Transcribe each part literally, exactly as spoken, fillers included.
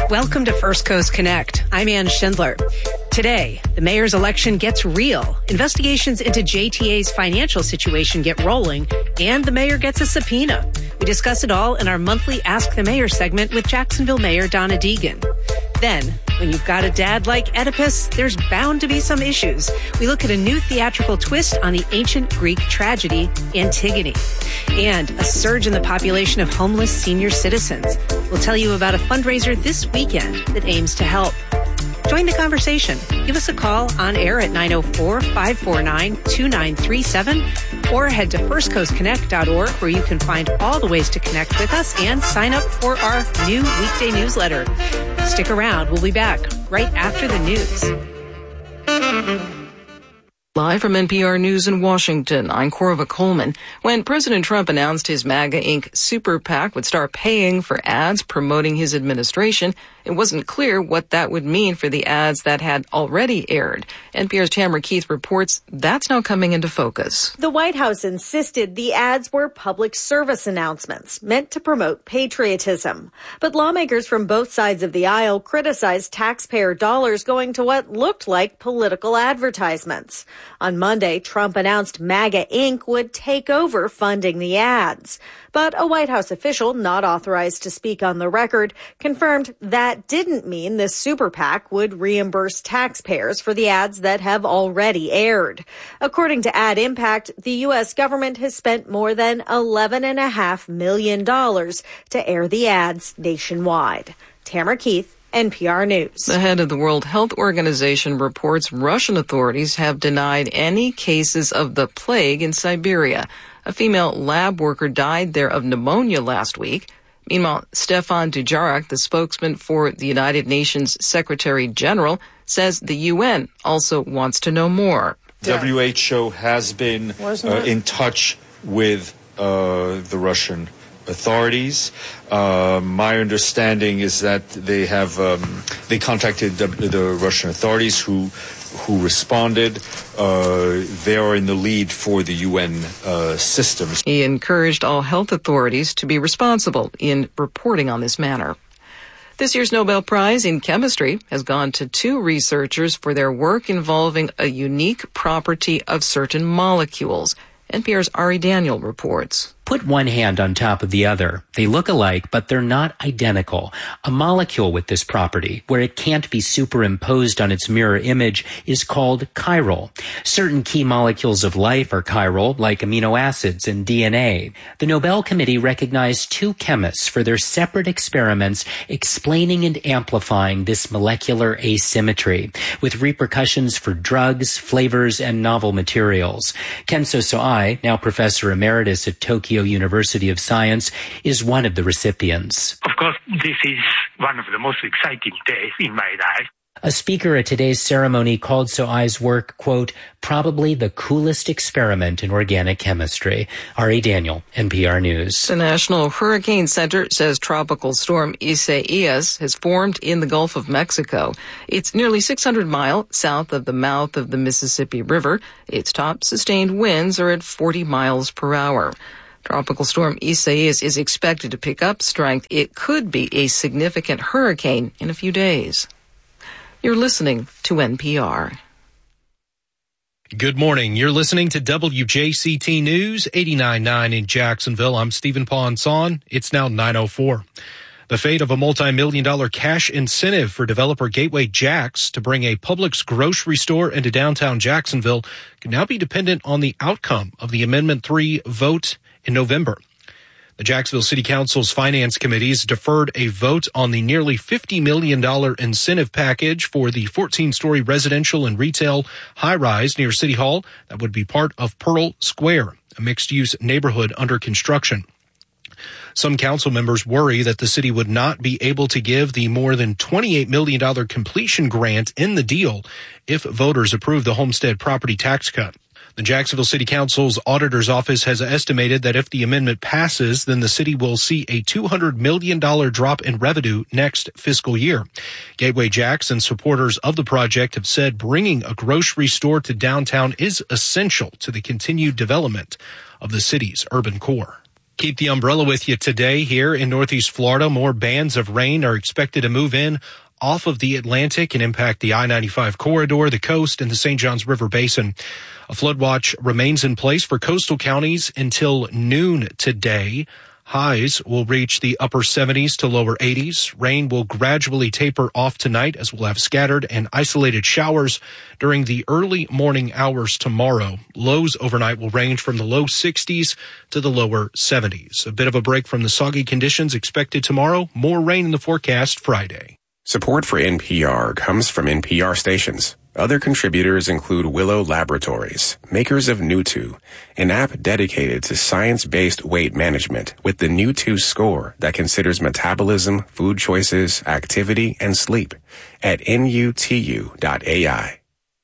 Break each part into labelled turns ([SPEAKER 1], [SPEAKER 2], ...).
[SPEAKER 1] Welcome to First Coast Connect. I'm Ann Schindler. Today, the mayor's election gets real. Investigations into J T A's financial situation get rolling, and the mayor gets a subpoena. We discuss it all in our monthly Ask the Mayor segment with Jacksonville Mayor Donna Deegan. Then, when you've got a dad like Oedipus, there's bound to be some issues. We look at a new theatrical twist on the ancient Greek tragedy, Antigone, and a surge in the population of homeless senior citizens. We'll tell you about a fundraiser this weekend that aims to help. Join the conversation. Give us a call on air at nine oh four, five four nine, two nine three seven or head to first coast connect dot org where you can find all the ways to connect with us and sign up for our new weekday newsletter. Stick around. We'll be back right after the news.
[SPEAKER 2] Live from N P R News in Washington, I'm Corva Coleman. When President Trump announced his MAGA Incorporated super PAC would start paying for ads promoting his administration, it wasn't clear what that would mean for the ads that had already aired. N P R's Tamara Keith reports that's now coming into focus.
[SPEAKER 3] The White House insisted the ads were public service announcements meant to promote patriotism. But lawmakers from both sides of the aisle criticized taxpayer dollars going to what looked like political advertisements. On Monday, Trump announced MAGA Incorporated would take over funding the ads. But a White House official not authorized to speak on the record confirmed that didn't mean the super PAC would reimburse taxpayers for the ads that have already aired. According to Ad Impact, the U S government has spent more than eleven point five million dollars to air the ads nationwide. Tamara Keith, N P R News.
[SPEAKER 2] The head of the World Health Organization reports Russian authorities have denied any cases of the plague in Siberia. A female lab worker died there of pneumonia last week. Meanwhile, Stefan Dujarric, the spokesman for the United Nations Secretary General, says the U N also wants to know more.
[SPEAKER 4] W H O has been uh, in touch with uh, the Russian authorities. Uh, my understanding is that they have um, they contacted the, the Russian authorities who who responded. Uh, they are in the lead for the U N uh, systems.
[SPEAKER 2] He encouraged all health authorities to be responsible in reporting on this matter. This year's Nobel Prize in Chemistry has gone to two researchers for their work involving a unique property of certain molecules. N P R's Ari Daniel reports.
[SPEAKER 5] Put one hand on top of the other. They look alike, but they're not identical. A molecule with this property, where it can't be superimposed on its mirror image, is called chiral. Certain key molecules of life are chiral, like amino acids and D N A. The Nobel Committee recognized two chemists for their separate experiments explaining and amplifying this molecular asymmetry, with repercussions for drugs, flavors, and novel materials. Kenzo Soai, now professor emeritus at Tokyo University of Science, is one of the recipients.
[SPEAKER 6] Of course, this is one of the most exciting days in my life.
[SPEAKER 5] A speaker at today's ceremony called Soai's work, quote, probably the coolest experiment in organic chemistry. Ari Daniel, N P R News.
[SPEAKER 2] The National Hurricane Center says tropical storm Isaias has formed in the Gulf of Mexico. It's nearly six hundred miles south of the mouth of the Mississippi River. Its top sustained winds are at forty miles per hour. Tropical storm Isaias is expected to pick up strength. It could be a significant hurricane in a few days. You're listening to N P R.
[SPEAKER 7] Good morning. You're listening to W J C T News, eighty-nine point nine in Jacksonville. I'm Stephen Ponson. It's now nine oh four. The fate of a multi-million dollar cash incentive for developer Gateway Jacks to bring a Publix grocery store into downtown Jacksonville could now be dependent on the outcome of the Amendment three vote in November. The Jacksonville City Council's Finance Committee has deferred a vote on the nearly fifty million dollars incentive package for the fourteen-story residential and retail high-rise near City Hall that would be part of Pearl Square, a mixed-use neighborhood under construction. Some council members worry that the city would not be able to give the more than twenty-eight million dollars completion grant in the deal if voters approve the homestead property tax cut. The Jacksonville City Council's auditor's office has estimated that if the amendment passes, then the city will see a two hundred million dollars drop in revenue next fiscal year. Gateway Jacks and supporters of the project have said bringing a grocery store to downtown is essential to the continued development of the city's urban core. Keep the umbrella with you today here in Northeast Florida. More bands of rain are expected to move in off of the Atlantic and impact the I ninety-five corridor, the coast, and the Saint Johns River Basin. A flood watch remains in place for coastal counties until noon today. Highs will reach the upper seventies to lower eighties. Rain will gradually taper off tonight as we'll have scattered and isolated showers during the early morning hours tomorrow. Lows overnight will range from the low sixties to the lower seventies. A bit of a break from the soggy conditions expected tomorrow. More rain in the forecast Friday.
[SPEAKER 8] Support for N P R comes from N P R stations. Other contributors include Willow Laboratories, makers of Nutu, an app dedicated to science-based weight management with the Nutu score that considers metabolism, food choices, activity, and sleep at N U T U dot A I.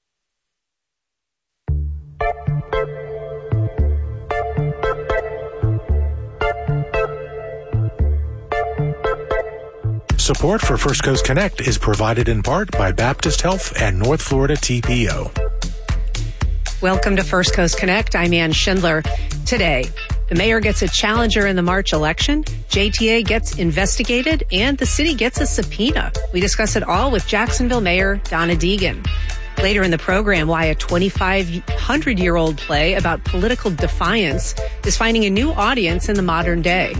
[SPEAKER 9] Support for First Coast Connect is provided in part by Baptist Health and North Florida T P O.
[SPEAKER 1] Welcome to First Coast Connect. I'm Ann Schindler. Today, the mayor gets a challenger in the March election, J T A gets investigated, and the city gets a subpoena. We discuss it all with Jacksonville Mayor Donna Deegan. Later in the program, why a twenty-five hundred year old play about political defiance is finding a new audience in the modern day.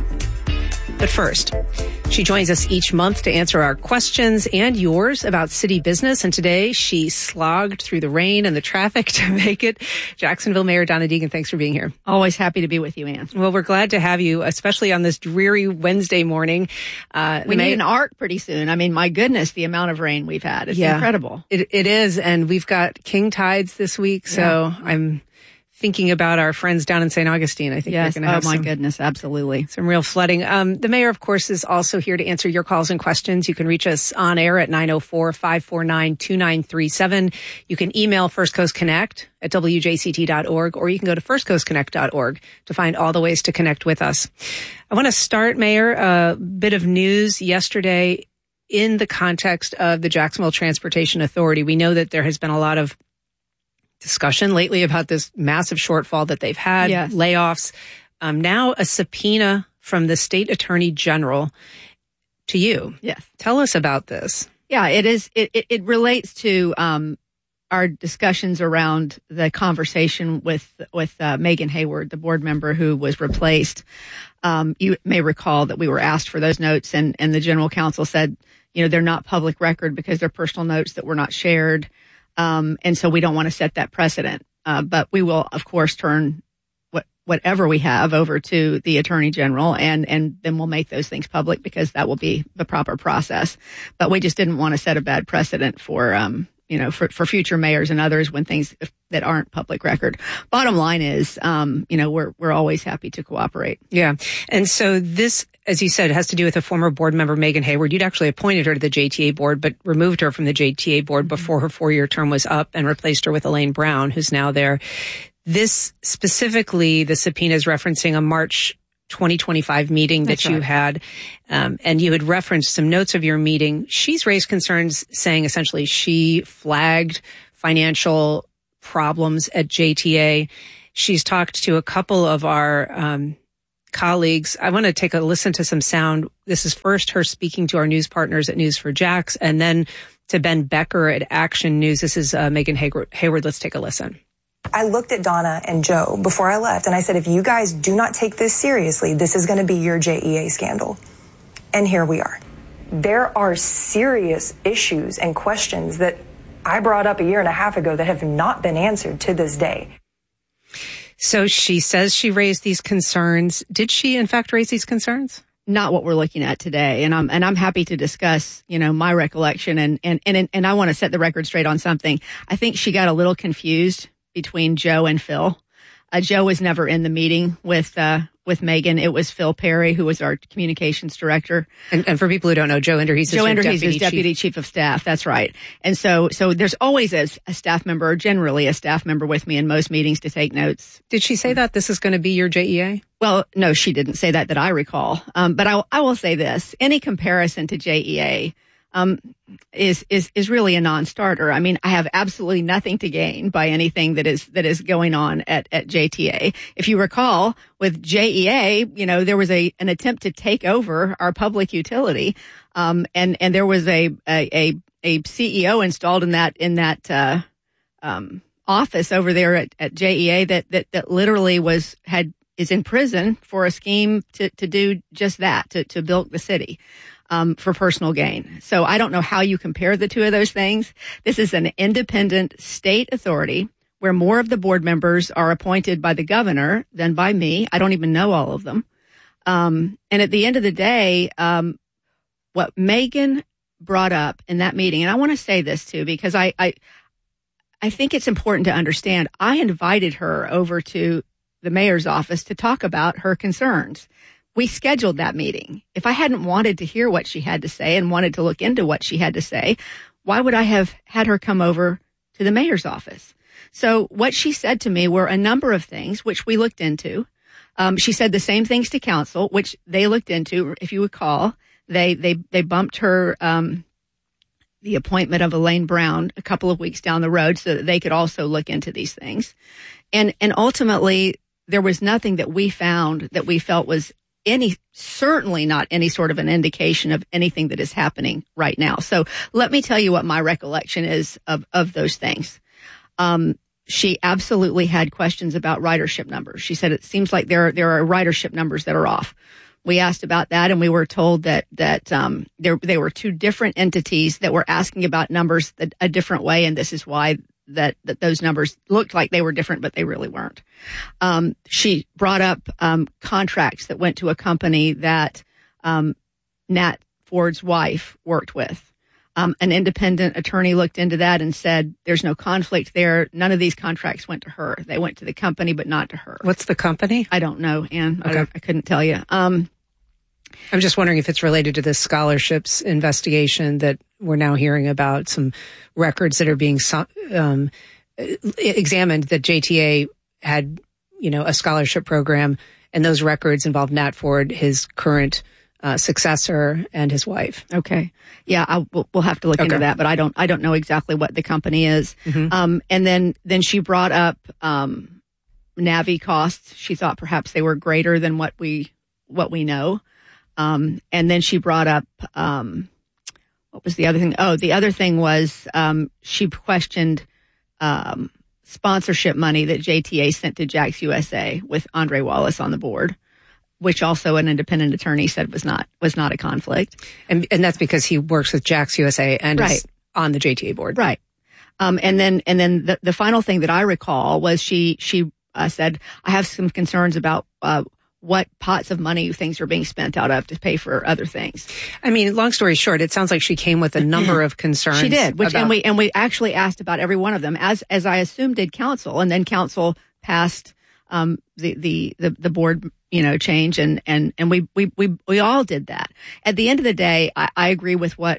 [SPEAKER 1] But first, she joins us each month to answer our questions and yours about city business. And today she slogged through the rain and the traffic to make it. Jacksonville Mayor Donna Deegan, thanks for being here.
[SPEAKER 10] Always happy to be with you, Ann.
[SPEAKER 1] Well, we're glad to have you, especially on this dreary Wednesday morning. Uh,
[SPEAKER 10] we
[SPEAKER 1] May-
[SPEAKER 10] need an arc pretty soon. I mean, my goodness, the amount of rain we've had. It's
[SPEAKER 1] yeah,
[SPEAKER 10] incredible.
[SPEAKER 1] It, it is. And we've got king tides this week. So yeah. I'm thinking about our friends down in Saint Augustine. I think
[SPEAKER 10] yes.
[SPEAKER 1] we're going to have
[SPEAKER 10] oh my
[SPEAKER 1] some,
[SPEAKER 10] goodness, absolutely.
[SPEAKER 1] Some real flooding. Um, the mayor, of course, is also here to answer your calls and questions. You can reach us on air at nine oh four, five four nine, two nine three seven. You can email First Coast Connect at W J C T dot org, or you can go to first coast connect dot org to find all the ways to connect with us. I want to start, Mayor, a bit of news yesterday in the context of the Jacksonville Transportation Authority. We know that there has been a lot of discussion lately about this massive shortfall that they've had,
[SPEAKER 10] yes.
[SPEAKER 1] layoffs. Um, now a subpoena from the state attorney general to you.
[SPEAKER 10] Yes.
[SPEAKER 1] Tell us about this.
[SPEAKER 10] Yeah, it is. It, it, it relates to um, our discussions around the conversation with with uh, Megan Hayward, the board member who was replaced. Um, you may recall that we were asked for those notes, and, and the general counsel said, you know, they're not public record because they're personal notes that were not shared. Um, and so we don't want to set that precedent. Uh, but we will, of course, turn what, whatever we have over to the attorney general, and, and then we'll make those things public because that will be the proper process. But we just didn't want to set a bad precedent for, um, you know, for, for future mayors and others when things that aren't public record. Bottom line is, um, you know, we're, we're always happy to cooperate.
[SPEAKER 1] Yeah. And so this, as you said, has to do with a former board member, Megan Hayward. You'd actually appointed her to the J T A board, but removed her from the J T A board before her four-year term was up and replaced her with Elaine Brown, who's now there. This specifically, the subpoena is referencing a March twenty twenty-five meeting
[SPEAKER 10] That's
[SPEAKER 1] that you
[SPEAKER 10] right.
[SPEAKER 1] had, um, and you had referenced some notes of your meeting. She's raised concerns saying essentially she flagged financial problems at J T A. She's talked to a couple of our um colleagues. I want to take a listen to some sound. This is first her speaking to our news partners at News four Jax, and then to Ben Becker at Action News. This is uh, Megan Hayward. Hayward. Let's take a listen.
[SPEAKER 11] I looked at Donna and Joe before I left, and I said, if you guys do not take this seriously, this is going to be your J E A scandal. And here we are. There are serious issues and questions that I brought up a year and a half ago that have not been answered to this day.
[SPEAKER 1] So she says she raised these concerns. Did she, in fact, raise these concerns?
[SPEAKER 10] Not what we're looking at today. And I'm, and I'm happy to discuss, you know, my recollection. And, and, and, and I want to set the record straight on something. I think she got a little confused between Joe and Phil. Uh, Joe was never in the meeting with, uh, with Megan. It was Phil Perry, who was our communications director.
[SPEAKER 1] And, and for people who don't know, Joe Enderhees is
[SPEAKER 10] Joe Enderhees
[SPEAKER 1] deputy
[SPEAKER 10] is deputy chief. chief of staff. That's right. And so, so there's always a, a staff member, or generally a staff member with me in most meetings to take notes.
[SPEAKER 1] Did she say that this is going to be your J E A?
[SPEAKER 10] Well, no, she didn't say that that I recall. Um, but I, I will say this. Any comparison to J E A um, is, is, is really a non-starter. I mean, I have absolutely nothing to gain by anything that is, that is going on at, at J T A. If you recall, with J E A, you know, there was a, an attempt to take over our public utility. Um, and, and there was a, a, a, a C E O installed in that, in that, uh, um, office over there at, at J E A that, that, that literally was, had, is in prison for a scheme to, to do just that, to, to bilk the city. Um, for personal gain. So I don't know how you compare the two of those things. This is an independent state authority where more of the board members are appointed by the governor than by me. I don't even know all of them. Um, and at the end of the day, um, what Megan brought up in that meeting, and I want to say this too, because I, I, I think it's important to understand. I invited her over to the mayor's office to talk about her concerns. We scheduled that meeting. If I hadn't wanted to hear what she had to say and wanted to look into what she had to say, why would I have had her come over to the mayor's office? So what she said to me were a number of things, which we looked into. Um, she said the same things to council, which they looked into. If you recall, they, they, they bumped her, um, the appointment of Elaine Brown a couple of weeks down the road so that they could also look into these things. And, and ultimately there was nothing that we found that we felt was any, certainly not any sort of an indication of anything that is happening right now. So let me tell you what my recollection is of, of those things. Um, she absolutely had questions about ridership numbers. She said it seems like there are, there are ridership numbers that are off. We asked about that and we were told that, that, um, there, they were two different entities that were asking about numbers a, a different way. And this is why that, that those numbers looked like they were different, but they really weren't. Um, she brought up, um, contracts that went to a company that, um, Nat Ford's wife worked with. Um, an independent attorney looked into that and said, there's no conflict there. None of these contracts went to her. They went to the company, but not to her.
[SPEAKER 1] What's the company?
[SPEAKER 10] I don't know, Ann.
[SPEAKER 1] Okay.
[SPEAKER 10] I, I couldn't tell you. Um,
[SPEAKER 1] I'm just wondering if it's related to this scholarships investigation that we're now hearing about, some records that are being um, examined that J T A had, you know, a scholarship program, and those records involved Nat Ford, his current uh, successor, and his wife.
[SPEAKER 10] Okay. Yeah, I, we'll, we'll have to look okay. into that, but I don't, I don't know exactly what the company is. Mm-hmm. Um, and then, then she brought up um, Navi costs. She thought perhaps they were greater than what we, what we know. Um, and then she brought up, um, what was the other thing? Oh, the other thing was, um, she questioned, um, sponsorship money that J T A sent to Jax U S A with Andre Wallace on the board, which also an independent attorney said was not, was not a conflict.
[SPEAKER 1] And, and that's because he works with Jax U S A and right. is on the J T A board.
[SPEAKER 10] Right. Um, and then, and then the, the final thing that I recall was she, she, uh, said, I have some concerns about, uh, what pots of money things are being spent out of to pay for other things.
[SPEAKER 1] I mean, long story short, it sounds like she came with a number of concerns.
[SPEAKER 10] She did, which,
[SPEAKER 1] about-
[SPEAKER 10] and we, and we actually asked about every one of them, as, as I assumed did council, and then council passed, um, the, the, the, the board, you know, change, and, and, and we, we, we, we all did that. At the end of the day, I, I agree with what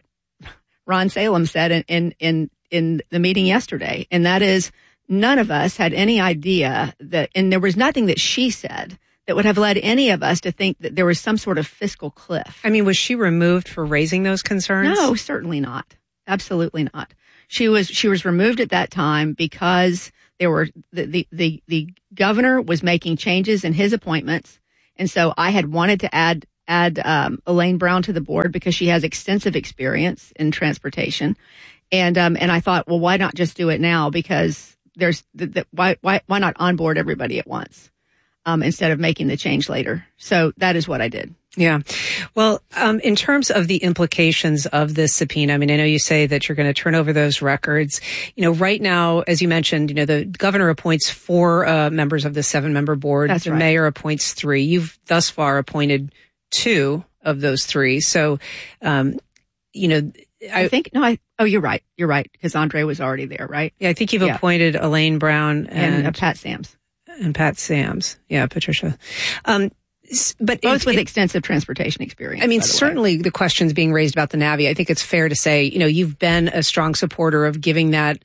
[SPEAKER 10] Ron Salem said in, in, in, in the meeting yesterday, and that is none of us had any idea that, and there was nothing that she said that would have led any of us to think that there was some sort of fiscal cliff.
[SPEAKER 1] I mean, was she removed for raising those concerns?
[SPEAKER 10] No, certainly not. Absolutely not. She was, she was removed at that time because there were, the, the, the, the governor was making changes in his appointments. And so I had wanted to add, add, um, Elaine Brown to the board because she has extensive experience in transportation. And, um, and I thought, well, why not just do it now? Because there's, the, the, why, why, why not onboard everybody at once? Um, instead of making the change later. So that is what I did.
[SPEAKER 1] Yeah. Well, um, in terms of the implications of this subpoena, I mean, I know you say that you're going to turn over those records. You know, right now, as you mentioned, you know, the governor appoints four uh, members of the seven-member board.
[SPEAKER 10] That's
[SPEAKER 1] the
[SPEAKER 10] right.
[SPEAKER 1] mayor appoints three. You've thus far appointed two of those three. So, um, you know, I,
[SPEAKER 10] I think, no, I, oh, you're right. You're right. Because Andre was already there, right?
[SPEAKER 1] Yeah, I think you've yeah. appointed Elaine Brown and,
[SPEAKER 10] and uh, Pat Sams.
[SPEAKER 1] And Pat Sams. Yeah, Patricia. Um, but
[SPEAKER 10] both
[SPEAKER 1] it,
[SPEAKER 10] with
[SPEAKER 1] it,
[SPEAKER 10] extensive transportation experience.
[SPEAKER 1] I mean,
[SPEAKER 10] the
[SPEAKER 1] certainly
[SPEAKER 10] way.
[SPEAKER 1] the questions being raised about the Navi, I think it's fair to say, you know, you've been a strong supporter of giving that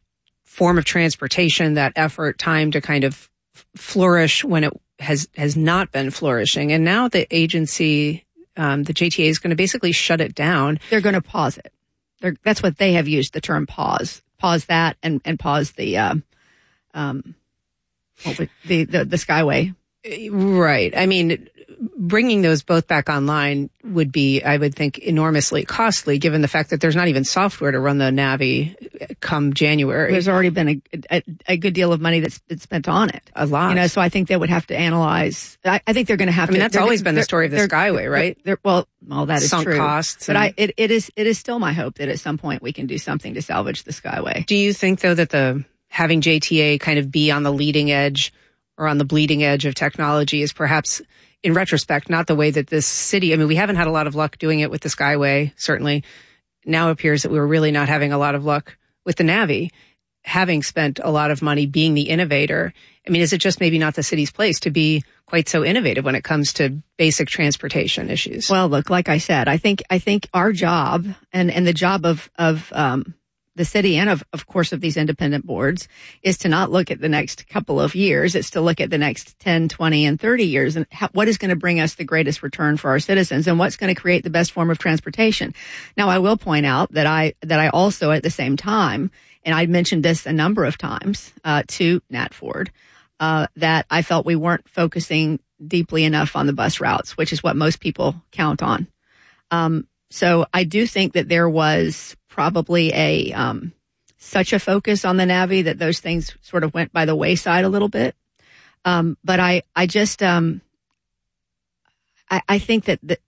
[SPEAKER 1] form of transportation, that effort, time to kind of flourish when it has, has not been flourishing. And now the agency, um, the J T A is going to basically shut it down.
[SPEAKER 10] They're going to pause it. they're, that's what they have used the term pause, pause that and, and pause the, uh, um, what would, the, the, the Skyway.
[SPEAKER 1] Right. I mean, bringing those both back online would be, I would think, enormously costly, given the fact that there's not even software to run the Navi come January.
[SPEAKER 10] There's already been a, a, a good deal of money that's been spent on it.
[SPEAKER 1] A lot.
[SPEAKER 10] You know, so I think they would have to analyze. I, I think they're going to have
[SPEAKER 1] I mean,
[SPEAKER 10] to.
[SPEAKER 1] that's always been the story of the Skyway, right?
[SPEAKER 10] They're, they're, well, well, that is
[SPEAKER 1] Sunk
[SPEAKER 10] true.
[SPEAKER 1] costs.
[SPEAKER 10] But I, it, it is, it is still my hope that at some point we can do something to salvage the Skyway.
[SPEAKER 1] Do you think, though, that the having J T A kind of be on the leading edge or on the bleeding edge of technology is perhaps, in retrospect, not the way that this city, I mean, we haven't had a lot of luck doing it with the Skyway, certainly. Now it appears that we're really not having a lot of luck with the Navi, having spent a lot of money being the innovator. I mean, is it just maybe not the city's place to be quite so innovative when it comes to basic transportation issues?
[SPEAKER 10] Well, look, like I said, I think, I think our job and, and the job of, of, um, the city and of, of course, of these independent boards is to not look at the next couple of years. It's to look at the next ten, twenty, and thirty years and how, what is going to bring us the greatest return for our citizens and what's going to create the best form of transportation. Now, I will point out that I, that I also at the same time, and I mentioned this a number of times, uh, to Nat Ford, uh, that I felt we weren't focusing deeply enough on the bus routes, which is what most people count on. Um, so I do think that there was probably a um, such a focus on the Navi that those things sort of went by the wayside a little bit. Um, but I, I just, um, I, I think that the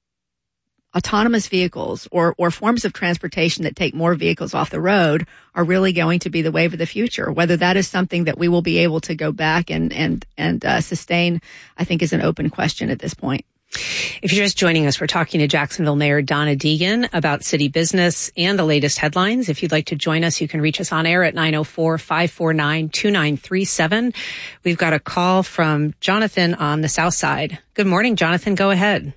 [SPEAKER 10] autonomous vehicles or, or forms of transportation that take more vehicles off the road are really going to be the wave of the future. Whether that is something that we will be able to go back and, and, and uh, sustain, I think is an open question at this point.
[SPEAKER 1] If you're just joining us, we're talking to Jacksonville Mayor Donna Deegan about city business and the latest headlines. If you'd like to join us, you can reach us on air at nine oh four, five four nine, two nine three seven. We've got a call from Jonathan on the south side. Good morning, Jonathan. Go ahead.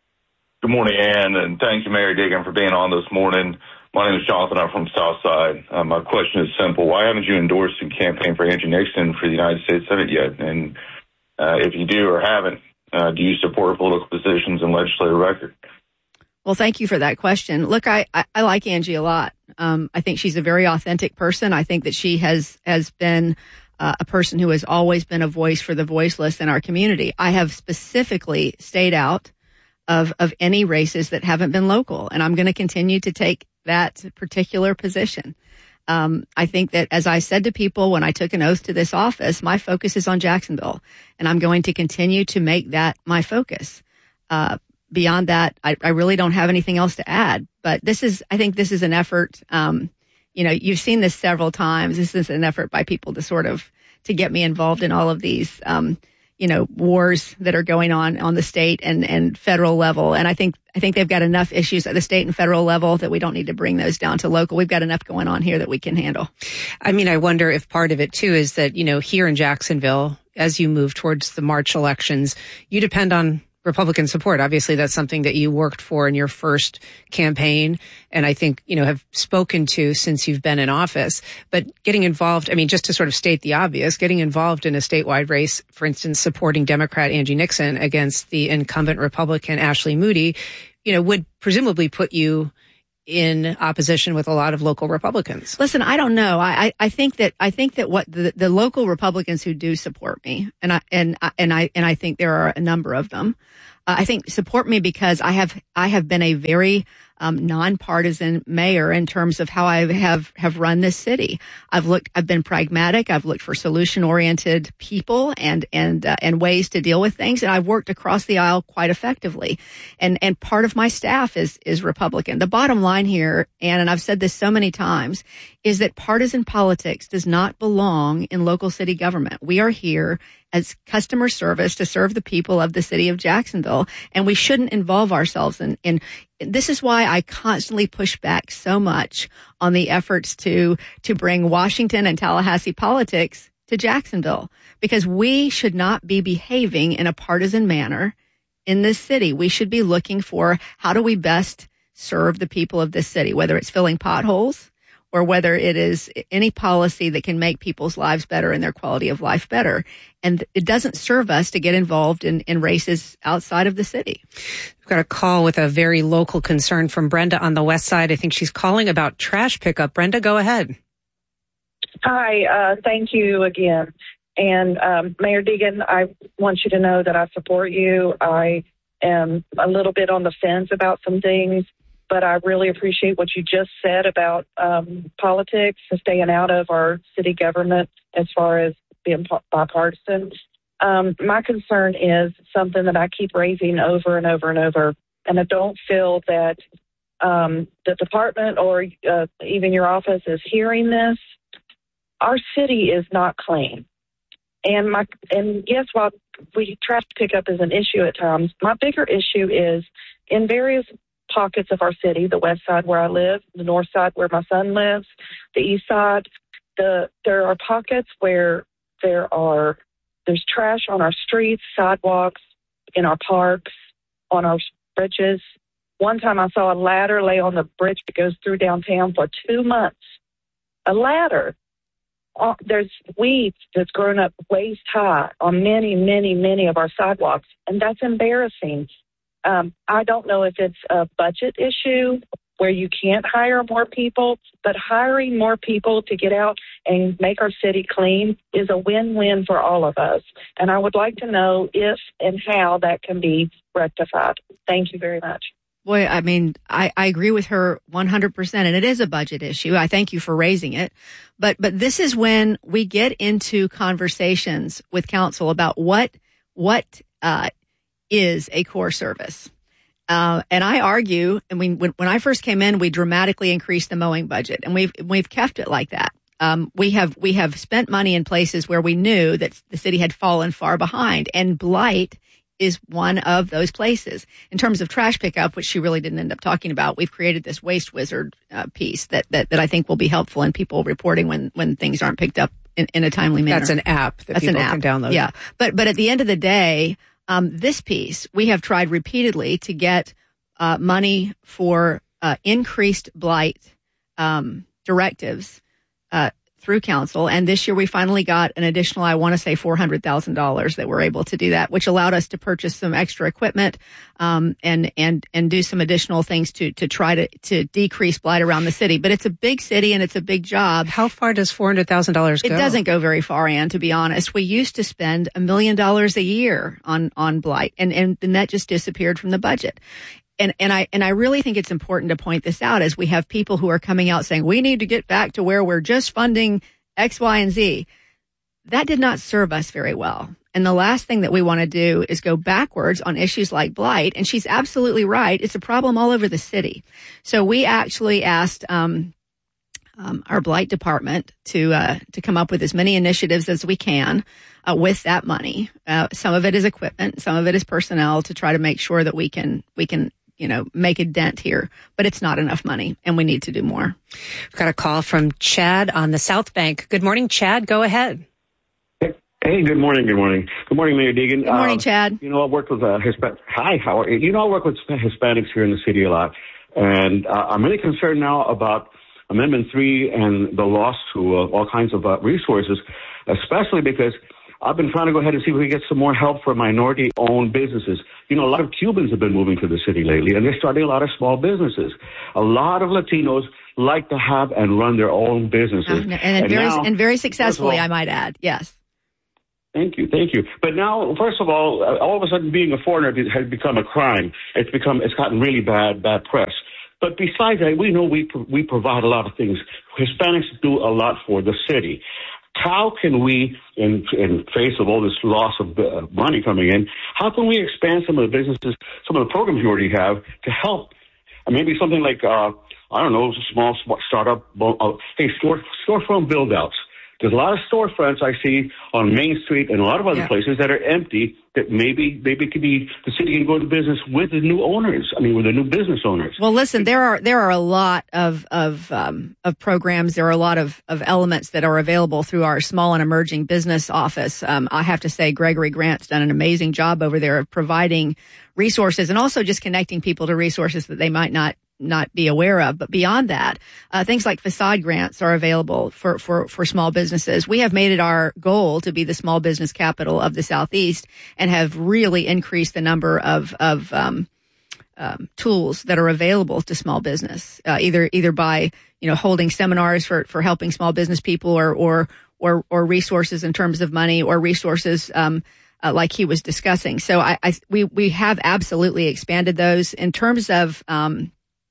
[SPEAKER 12] Good morning, Ann, and thank you, Mayor Deegan, for being on this morning. My name is Jonathan. I'm from Southside. Uh, my question is simple. Why haven't you endorsed and campaigned for Andrew Nixon for the United States Senate yet? And uh, if you do or haven't, Uh, do you support political positions and legislative record?
[SPEAKER 10] Well, thank you for that question. Look, I, I, I like Angie a lot. Um, I think she's a very authentic person. I think that she has, has been uh, a person who has always been a voice for the voiceless in our community. I have specifically stayed out of, of any races that haven't been local, and I'm going to continue to take that particular position. Um, I think that, as I said to people when I took an oath to this office, my focus is on Jacksonville, and I'm going to continue to make that my focus. Uh, beyond that, I, I really don't have anything else to add. But this is, I think this is an effort. Um, you know, you've seen this several times. This is an effort by people to sort of, to get me involved in all of these, um, you know, wars that are going on on the state and, and federal level. And I think, I think they've got enough issues at the state and federal level that we don't need to bring those down to local. We've got enough going on here that we can handle.
[SPEAKER 1] I mean, I wonder if part of it too is that, you know, here in Jacksonville, as you move towards the March elections, you depend on Republican support. Obviously, that's something that you worked for in your first campaign, and I think, you know, have spoken to since you've been in office. But getting involved, I mean, just to sort of state the obvious, getting involved in a statewide race, for instance, supporting Democrat Angie Nixon against the incumbent Republican Ashley Moody, you know, would presumably put you in opposition with a lot of local Republicans.
[SPEAKER 10] Listen, I don't know. I, I think that, I think that what the, the local Republicans who do support me, and I, and, and I, and I think there are a number of them, uh, I think support me because I have, I have been a very, um, nonpartisan mayor in terms of how I have, have run this city. I've looked, I've been pragmatic. I've looked for solution oriented people and, and, uh, and ways to deal with things. And I've worked across the aisle quite effectively. And, and part of my staff is, is Republican. The bottom line here, Ann, and I've said this so many times, is that partisan politics does not belong in local city government. We are here as customer service to serve the people of the city of Jacksonville, and we shouldn't involve ourselves in, in this is why I constantly push back so much on the efforts to, to bring Washington and Tallahassee politics to Jacksonville, because we should not be behaving in a partisan manner in this city. We should be looking for how do we best serve the people of this city, whether it's filling potholes, or whether it is any policy that can make people's lives better and their quality of life better. And it doesn't serve us to get involved in, in races outside of the city.
[SPEAKER 1] We've got a call with a very local concern from Brenda on the west side. I think she's calling about trash pickup. Brenda, go ahead.
[SPEAKER 13] Hi, uh, thank you again. And um, Mayor Deegan, I want you to know that I support you. I am a little bit on the fence about some things, but I really appreciate what you just said about um, politics and staying out of our city government as far as being bipartisan. Um, my concern is something that I keep raising over and over and over, and I don't feel that um, the department or uh, even your office is hearing this. Our city is not clean. And my and yes, while we trash pickup is an issue at times, my bigger issue is in various pockets of our city, the west side where I live, the north side where my son lives, the east side, the there are pockets where there are there's trash on our streets, sidewalks, in our parks, on our bridges. One time I saw a ladder lay on the bridge that goes through downtown for two months. A ladder. Uh, there's weeds that's grown up waist high on many, many, many of our sidewalks, and that's embarrassing. Um, I don't know if it's a budget issue where you can't hire more people, but hiring more people to get out and make our city clean is a win-win for all of us. And I would like to know if and how that can be rectified. Thank you very much.
[SPEAKER 10] Boy, I mean, I, I agree with her one hundred percent, and it is a budget issue. I thank you for raising it. But but this is when we get into conversations with council about what what uh, is a core service. Uh, and I argue, and we, when, when I first came in, we dramatically increased the mowing budget, and we've we've kept it like that. Um, we have we have spent money in places where we knew that the city had fallen far behind, and blight is one of those places. In terms of trash pickup, which she really didn't end up talking about, we've created this Waste Wizard uh, piece that, that that I think will be helpful in people reporting when when things aren't picked up in, in a timely manner.
[SPEAKER 1] That's an app that
[SPEAKER 10] That's
[SPEAKER 1] people
[SPEAKER 10] an app.
[SPEAKER 1] can download.
[SPEAKER 10] Yeah, but but at the end of the day, um, this piece we have tried repeatedly to get uh, money for uh, increased blight um, directives uh, through council. And this year we finally got an additional, I want to say four hundred thousand dollars that we're able to do that, which allowed us to purchase some extra equipment, um, and, and, and do some additional things to, to try to, to decrease blight around the city. But it's a big city and it's a big job.
[SPEAKER 1] How far does four hundred thousand dollars go?
[SPEAKER 10] It doesn't go very far, Ann, to be honest. We used to spend a million dollars a year on, on blight, and, and then that just disappeared from the budget. And, and I, and I really think it's important to point this out as we have people who are coming out saying, we need to get back to where we're just funding X, Y, and Z. That did not serve us very well. And the last thing that we want to do is go backwards on issues like blight. And she's absolutely right. It's a problem all over the city. So we actually asked, um, um, our blight department to, uh, to come up with as many initiatives as we can, uh, with that money. Uh, some of it is equipment. Some of it is personnel to try to make sure that we can, we can, you know, make a dent here, but it's not enough money and we need to do more.
[SPEAKER 1] We've got a call from Chad on the South Bank. Good morning, Chad. Go ahead.
[SPEAKER 14] Hey, good morning. Good morning. Good morning, Mayor Deegan.
[SPEAKER 10] Good morning,
[SPEAKER 14] um,
[SPEAKER 10] Chad.
[SPEAKER 14] You know, I work with uh, Hispanic. Hi, how are you? You know, I work with Hispanics here in the city a lot, and uh, I'm really concerned now about Amendment three and the loss to uh, all kinds of uh, resources, especially because I've been trying to go ahead and see if we can get some more help for minority-owned businesses. You know, a lot of Cubans have been moving to the city lately, and they're starting a lot of small businesses. A lot of Latinos like to have and run their own businesses.
[SPEAKER 10] Uh, and, and, very, now, and very successfully, all, I might add. Yes.
[SPEAKER 14] Thank you. Thank you. But now, first of all, uh, all of a sudden being a foreigner has become a crime. It's become, it's gotten really bad, bad press. But besides that, we know we, we provide a lot of things. Hispanics do a lot for the city. How can we, in, in face of all this loss of uh, money coming in, how can we expand some of the businesses, some of the programs you already have to help? Uh, maybe something like, uh, I don't know, small startup, uh, hey, store, storefront build-outs. There's a lot of storefronts I see on Main Street and a lot of other yeah. places that are empty that maybe maybe could be the city can go into business with the new owners. I mean, with the new business owners.
[SPEAKER 10] Well, listen, there are there are a lot of of um, of programs. There are a lot of of elements that are available through our small and emerging business office. Um, I have to say, Gregory Grant's done an amazing job over there of providing resources and also just connecting people to resources that they might not not be aware of. But beyond that, uh, things like facade grants are available for, for, for small businesses. We have made it our goal to be the small business capital of the Southeast and have really increased the number of, of, um, um, tools that are available to small business, uh, either, either by, you know, holding seminars for, for helping small business people or, or, or, or resources in terms of money or resources, um, Uh, like he was discussing. So I, I, we, we have absolutely expanded those in terms of, um,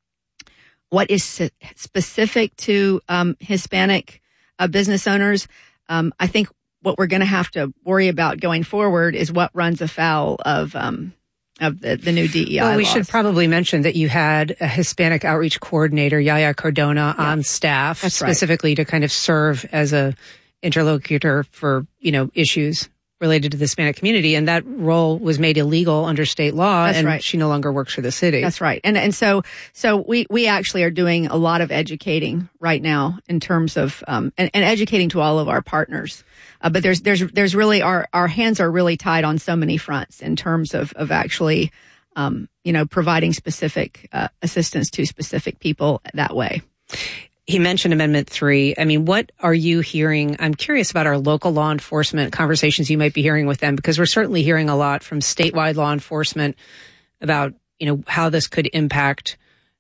[SPEAKER 10] what is specific to, um, Hispanic, uh, business owners. Um, I think what we're going to have to worry about going forward is what runs afoul of, um, of the, the new D E I
[SPEAKER 1] Well, we
[SPEAKER 10] laws.
[SPEAKER 1] should probably mention that you had a Hispanic outreach coordinator, Yaya Cardona,
[SPEAKER 10] yeah.
[SPEAKER 1] on staff
[SPEAKER 10] That's
[SPEAKER 1] specifically
[SPEAKER 10] right.
[SPEAKER 1] to kind of serve as a interlocutor for, you know, issues related to the Hispanic community, and that role was made illegal under state law.
[SPEAKER 10] That's
[SPEAKER 1] and
[SPEAKER 10] right.
[SPEAKER 1] she no longer works for the city.
[SPEAKER 10] That's right. And and so so we we actually are doing a lot of educating right now in terms of um and, and educating to all of our partners. Uh, but there's there's there's really our our hands are really tied on so many fronts in terms of of actually um you know providing specific uh, assistance to specific people that way.
[SPEAKER 1] He mentioned Amendment three. I mean, what are you hearing? I'm curious about our local law enforcement conversations you might be hearing with them, because we're certainly hearing a lot from statewide law enforcement about, you know, how this could impact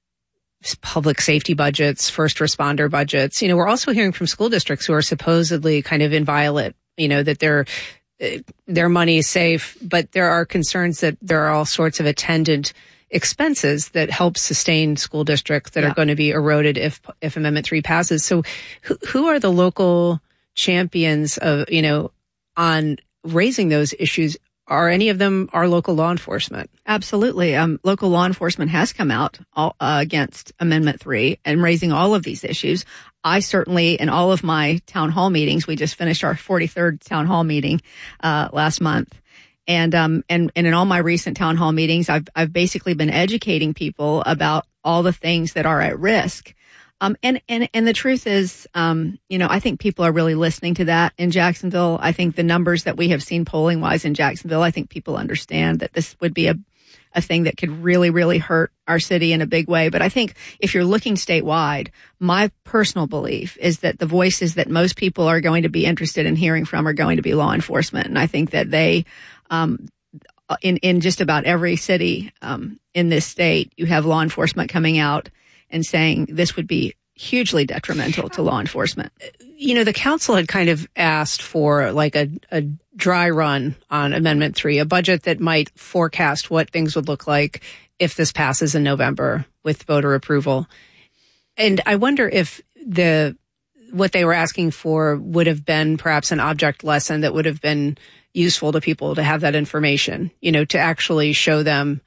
[SPEAKER 1] public safety budgets, first responder budgets. You know, we're also hearing from school districts who are supposedly kind of inviolate, you know, that their their money is safe, but there are concerns that there are all sorts of attendant expenses that help sustain school districts that
[SPEAKER 10] yeah.
[SPEAKER 1] are going to be eroded if if Amendment three passes. So who, who are the local champions of, you know, on raising those issues? Are any of them our local law enforcement?
[SPEAKER 10] Absolutely. Um, local law enforcement has come out all, uh, against Amendment three and raising all of these issues. I certainly, in all of my town hall meetings, we just finished our forty-third town hall meeting uh last month. And, um, and, and in all my recent town hall meetings, I've, I've basically been educating people about all the things that are at risk. Um, and, and, and the truth is, um, you know, I think people are really listening to that in Jacksonville. I think the numbers that we have seen polling wise in Jacksonville, I think people understand that this would be a, a thing that could really, really hurt our city in a big way. But I think if you're looking statewide, my personal belief is that the voices that most people are going to be interested in hearing from are going to be law enforcement. And I think that they, Um, in, in just about every city, um, in this state, you have law enforcement coming out and saying this would be hugely detrimental to law enforcement.
[SPEAKER 1] You know, the council had kind of asked for like a, a dry run on Amendment three, a budget that might forecast what things would look like if this passes in November with voter approval. And I wonder if the, what they were asking for would have been perhaps an object lesson that would have been useful to people to have that information, you know, to actually show them,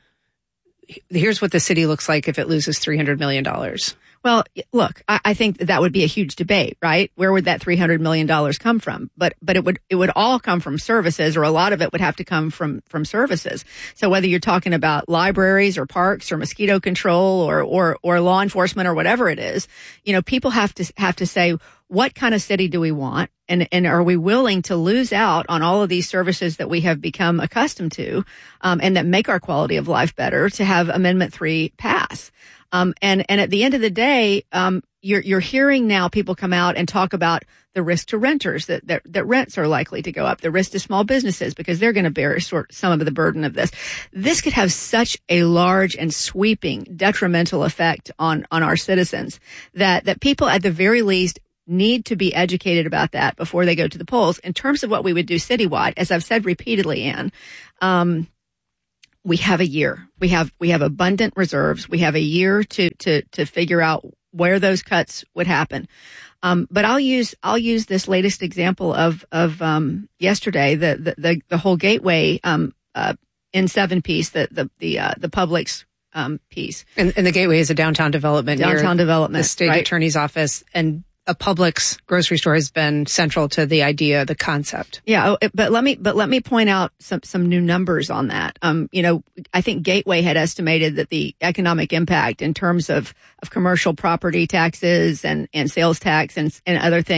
[SPEAKER 1] here's what the city looks like if it loses three hundred million dollars.
[SPEAKER 10] Well, look, I, I think that would be a huge debate, right? Where would that three hundred million dollars come from? But, but it would, it would all come from services, or a lot of it would have to come from, from services. So whether you're talking about libraries or parks or mosquito control or, or, or law enforcement or whatever it is, you know, people have to, have to say, what kind of city do we want? And, and are we willing to lose out on all of these services that we have become accustomed to, um, and that make our quality of life better to have Amendment three pass? Um, and, and at the end of the day, um, you're, you're hearing now people come out and talk about the risk to renters, that, that, that rents are likely to go up, the risk to small businesses because they're going to bear sort some of the burden of this. This could have such a large and sweeping detrimental effect on, on our citizens that, that people at the very least need to be educated about that before they go to the polls. In terms of what we would do citywide, as I've said repeatedly, Ann, um, we have a year. We have, we have abundant reserves. We have a year to, to, to figure out where those cuts would happen. Um, but I'll use, I'll use this latest example of, of, um, yesterday, the, the, the, the whole Gateway, um, uh, N seven piece, the, the, the, uh, the Publix, um, piece.
[SPEAKER 1] And, and the Gateway is a downtown development.
[SPEAKER 10] Downtown
[SPEAKER 1] near
[SPEAKER 10] development.
[SPEAKER 1] The state
[SPEAKER 10] right?
[SPEAKER 1] attorney's office, and a Publix grocery store has been central to the idea, the concept.
[SPEAKER 10] Yeah, but let me but let me point out some some new numbers on that. Um, you know, I think Gateway had estimated that the economic impact in terms of of commercial property taxes and and sales tax and and other things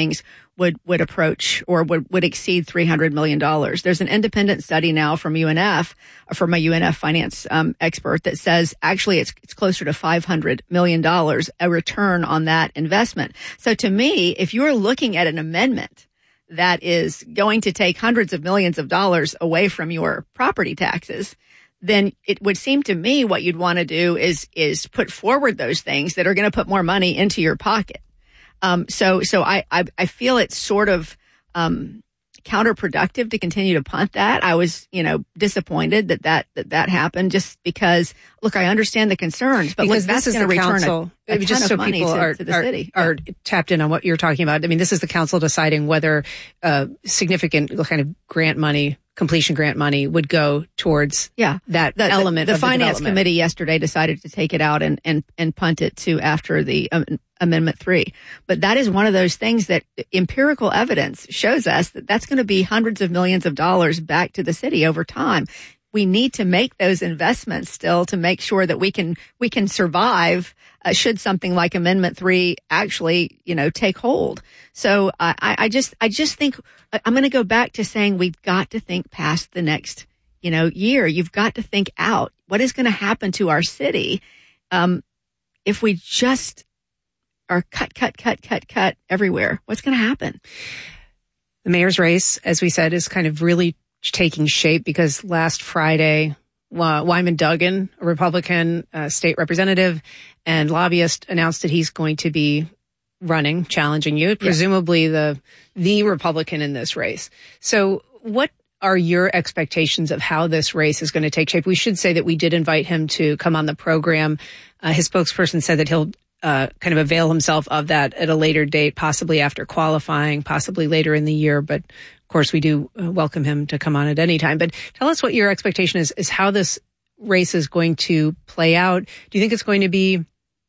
[SPEAKER 10] would would approach or would, would exceed three hundred million dollars. There's an independent study now from U N F, from a U N F finance um, expert that says actually it's it's closer to five hundred million dollars, a return on that investment. So to me, if you're looking at an amendment that is going to take hundreds of millions of dollars away from your property taxes, then it would seem to me what you'd want to do is is put forward those things that are going to put more money into your pocket. Um, so so I, I I feel it's sort of um, counterproductive to continue to punt that. I was, you know, disappointed that that that, that happened just because, look, I understand the concerns, but
[SPEAKER 1] because
[SPEAKER 10] look, that's going to return
[SPEAKER 1] council,
[SPEAKER 10] a, a ton
[SPEAKER 1] just
[SPEAKER 10] of
[SPEAKER 1] so
[SPEAKER 10] money
[SPEAKER 1] people
[SPEAKER 10] to,
[SPEAKER 1] are,
[SPEAKER 10] to the
[SPEAKER 1] are,
[SPEAKER 10] city.
[SPEAKER 1] Are tapped in on what you're talking about. I mean, this is the council deciding whether uh, significant kind of grant money, completion grant money would go towards
[SPEAKER 10] yeah.
[SPEAKER 1] that
[SPEAKER 10] the,
[SPEAKER 1] element
[SPEAKER 10] the, the
[SPEAKER 1] of
[SPEAKER 10] finance
[SPEAKER 1] the
[SPEAKER 10] committee yesterday decided to take it out and, and, and punt it to after the um, Amendment three. But that is one of those things that empirical evidence shows us that that's going to be hundreds of millions of dollars back to the city over time. We need to make those investments still to make sure that we can, we can survive uh, should something like Amendment three actually, you know, take hold. So I, I just, I just think I'm going to go back to saying we've got to think past the next, you know, year. You've got to think out what is going to happen to our city um, if we just are cut, cut, cut, cut, cut everywhere. What's going to happen?
[SPEAKER 1] The mayor's race, as we said, is kind of really taking shape because last Friday, uh, Wyman Duggan, a Republican uh, state representative and lobbyist, announced that he's going to be running, challenging you, presumably the the Republican in this race. So what are your expectations of how this race is going to take shape? We should say that we did invite him to come on the program. Uh, his spokesperson said that he'll uh, kind of avail himself of that at a later date, possibly after qualifying, possibly later in the year. But of course, we do welcome him to come on at any time. But tell us what your expectation is, is how this race is going to play out. Do you think it's going to be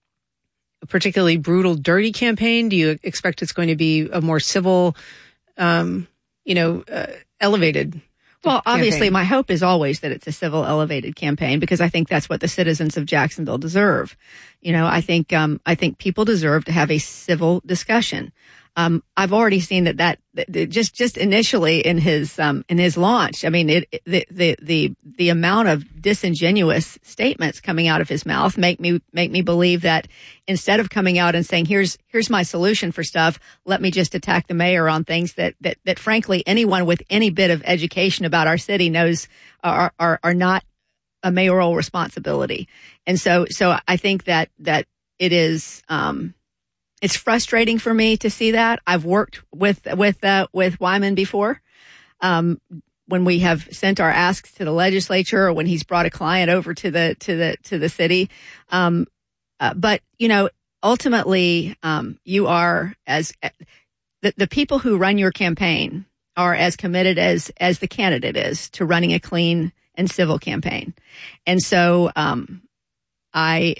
[SPEAKER 1] a particularly brutal, dirty campaign? Do you expect it's going to be a more civil, um, you know, uh, elevated
[SPEAKER 10] Well, obviously,
[SPEAKER 1] campaign?
[SPEAKER 10] My hope is always that it's a civil, elevated campaign because I think that's what the citizens of Jacksonville deserve. You know, I think um, I think people deserve to have a civil discussion. Um, I've already seen that that, that just just initially in his um, in his launch. I mean, it, it, the the the the amount of disingenuous statements coming out of his mouth make me make me believe that instead of coming out and saying here's here's my solution for stuff, let me just attack the mayor on things that that that frankly anyone with any bit of education about our city knows are are, are not a mayoral responsibility. And so so I think that that it is. Um, It's frustrating for me to see that. I've worked with with uh, with Wyman before, um, when we have sent our asks to the legislature, or when he's brought a client over to the to the to the city. Um, uh, but you know, ultimately, um, you are as uh, the the people who run your campaign are as committed as as the candidate is to running a clean and civil campaign, and so um, I.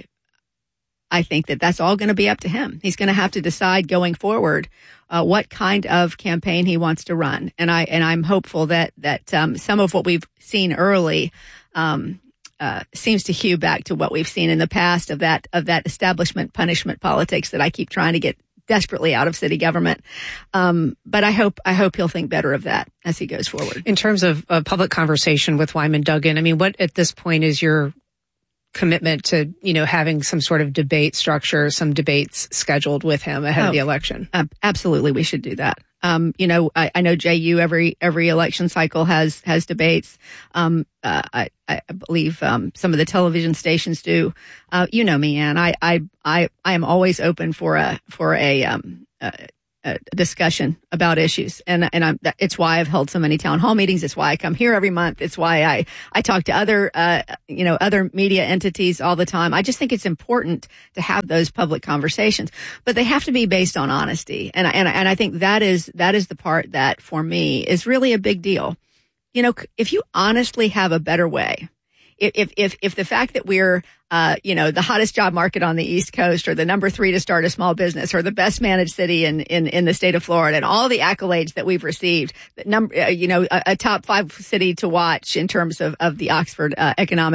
[SPEAKER 10] I think that that's all going to be up to him. He's going to have to decide going forward uh, what kind of campaign he wants to run. And I and I'm hopeful that that um, some of what we've seen early um, uh, seems to hew back to what we've seen in the past of that of that establishment punishment politics that I keep trying to get desperately out of city government. Um, but I hope I hope he'll think better of that as he goes forward.
[SPEAKER 1] In terms of uh, public conversation with Wyman Duggan, I mean, what at this point is your commitment to, you know, having some sort of debate structure, some debates scheduled with him ahead
[SPEAKER 10] oh,
[SPEAKER 1] of the election?
[SPEAKER 10] Uh, absolutely. We should do that. Um, you know, I, I know J U every, every election cycle has, has debates. Um, uh, I, I believe, um, some of the television stations do. Uh, you know me, Ann, I, I, I, I am always open for a, for a, um, uh, a discussion about issues. And, and I'm, it's why I've held so many town hall meetings. It's why I come here every month. It's why I, I talk to other, uh, you know, other media entities all the time. I just think it's important to have those public conversations, but they have to be based on honesty. And, and, and I think that is, that is the part that for me is really a big deal. You know, if you honestly have a better way, If, if, if the fact that we're, uh, you know, the hottest job market on the East Coast, or the number three to start a small business, or the best managed city in, in, in the state of Florida, and all the accolades that we've received, number, uh, you know, a, a top five city to watch in terms of, of the Oxford uh, economic